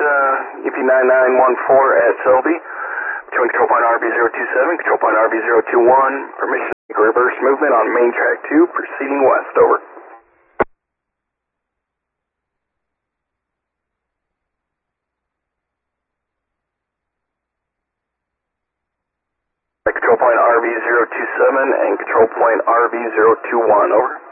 EP9914 at Selby. Between control point RB027, control point RB021. Permission to make reverse movement on main track 2, proceeding west, over. Control point RB027 and control point RB021, over.